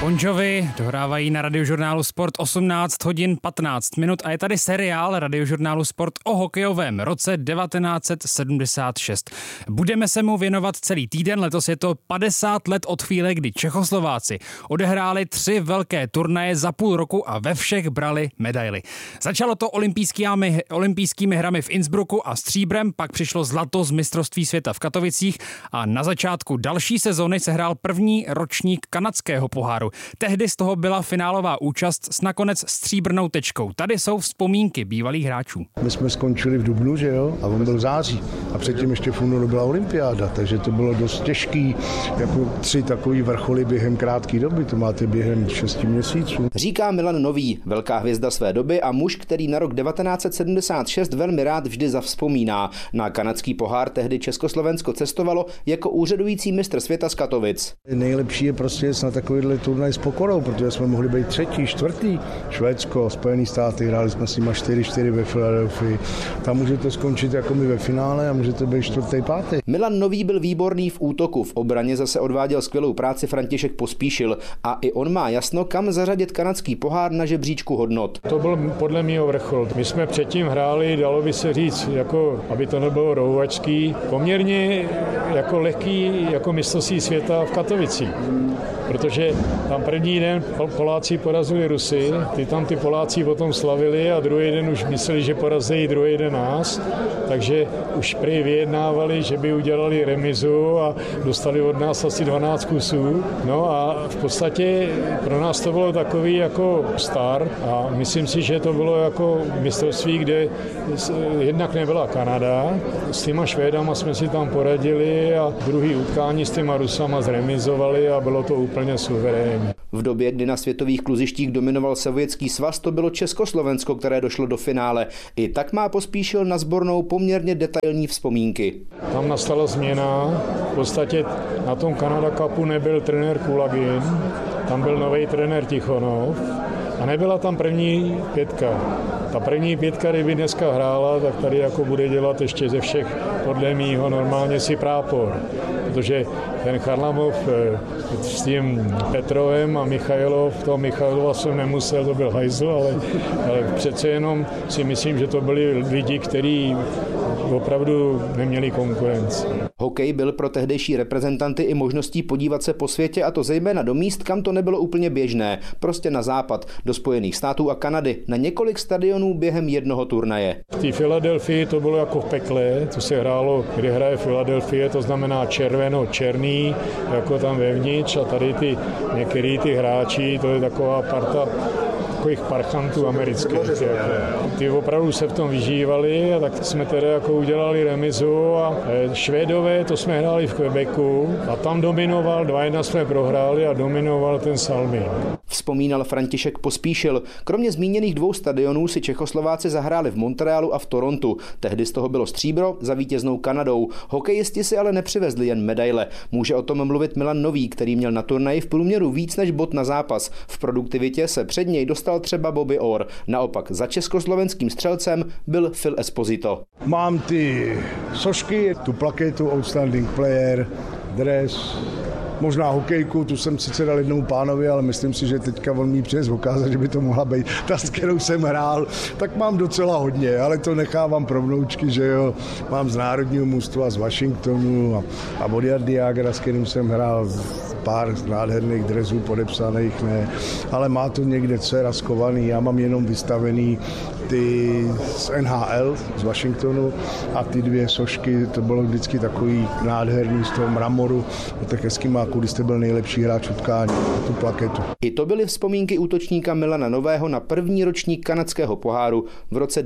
Bon Jovi dohrávají na Radiožurnálu Sport 18 hodin 15 minut a je tady seriál Radiožurnálu Sport o hokejovém roce 1976. Budeme se mu věnovat celý týden, letos je to 50 let od chvíle, kdy Čechoslováci odehráli 3 velké turnaje za půl roku a ve všech brali medaily. Začalo to olympijskými hrami v Innsbrucku a stříbrem, pak přišlo zlato z mistrovství světa v Katovicích a na začátku další sezóny se hrál první ročník kanadského poháru. Tehdy z toho byla finálová účast s nakonec stříbrnou tečkou. Tady jsou vzpomínky bývalých hráčů. My jsme skončili v dubnu, že jo? A on byl v září. A předtím ještě v únoru byla olympiáda, takže to bylo dost těžký, jako 3 takový vrcholy během krátké doby, to máte během 6 měsíců. Říká Milan Nový, velká hvězda své doby a muž, který na rok 1976 velmi rád vždy zavzpomíná. Na kanadský pohár tehdy Československo cestovalo jako úřadující mistr světa z Katovic. Nejlepší je prostě jet na takovýhle turnaj s pokorou, protože jsme mohli být 3., 4. Švédsko, Spojené státy, hráli jsme s nimi 4-4 ve Filadelfii. Tam můžete skončit jako my ve finále a můžete být 4., 5. Milan Nový byl výborný v útoku, v obraně zase odváděl skvělou práci František Pospíšil a i on má jasno, kam zařadit kanadský pohár na žebříčku hodnot. To byl podle mého vrchol. My jsme předtím hráli, dalo by se říct, jako aby to nebylo rouhačský, poměrně jako lehký jako mistrovství světa v Katovicích. Protože tam první den Poláci porazili Rusy, ty Poláci potom slavili a druhý den už mysleli, že porazí druhý den nás, takže už prý vyjednávali, že by udělali remizu a dostali od nás asi 12 kusů. No a v podstatě pro nás to bylo takový jako start a myslím si, že to bylo jako mistrovství, kde jednak nebyla Kanada, s těma Švédama jsme si tam poradili a druhý utkání s těma Rusama zremizovali a bylo to úplně suverénní. V době, kdy na světových kluzištích dominoval Sovětský svaz, to bylo Československo, které došlo do finále. I tak má Pospíšil na sbornou poměrně detailní vzpomínky. Tam nastala změna. V podstatě na tom Canada Cupu nebyl trenér Kulagin, tam byl nový trenér Tichonov a nebyla tam první 5. Ta první 5, kdyby dneska hrála, tak tady jako bude dělat ještě ze všech podle mýho normálně si prápor. Protože ten Charlamov s tím Petrovem a toho Michailova jsem nemusel, to byl hajzl, ale přece jenom si myslím, že to byli lidi, kteří opravdu neměli konkurenci. Hokej byl pro tehdejší reprezentanty i možností podívat se po světě, a to zejména do míst, kam to nebylo úplně běžné, prostě na západ, do Spojených států a Kanady, na několik stadionů během jednoho turnaje. V té Filadelfii to bylo jako v pekle, to se hrálo, kdy hraje Filadelfie, to znamená červeno-černý, jako tam vevnitř, a tady některý ty hráči, to je taková parta takových parchantů amerických. Ty opravdu se v tom vyžívali a tak jsme teda jako udělali remizu a Švédové, to jsme hráli v Quebecu a tam dominoval, 2-1 jsme prohráli a dominoval ten Salmín. Vzpomínal František Pospíšil. Kromě zmíněných 2 stadionů si Čechoslováci zahráli v Montrealu a v Torontu. Tehdy z toho bylo stříbro za vítěznou Kanadou. Hokejisti si ale nepřivezli jen medaile. Může o tom mluvit Milan Nový, který měl na turnaji v průměru víc než bod na zápas. V produktivitě se před něj dostal třeba Bobby Orr. Naopak za československým střelcem byl Phil Esposito. Mám ty sošky, tu plaketu Outstanding Player, dres, možná hokejku, tu jsem sice dal jednou pánovi, ale myslím si, že teďka on mi přines ukázat, že by to mohla být ta, s kterou jsem hrál. Tak mám docela hodně, ale to nechávám pro vnoučky, že jo. Mám z národního mužstva, z Washingtonu a od Jardiagera, s kterým jsem hrál pár nádherných dresů podepsaných, ne. Ale má to někde dcera skovaný, já mám jenom vystavený ty z NHL, z Washingtonu a ty 2 sošky, to bylo vždycky takový nádherný z toho mramoru, tak hezky má, kudy jste byl nejlepší hráč utkání, tu plaketu. I to byly vzpomínky útočníka Milana Nového na první ročník kanadského poháru v roce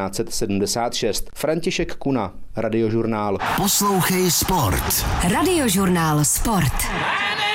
1976. František Kuna, Radiožurnál. Poslouchej sport. Radiožurnál Sport.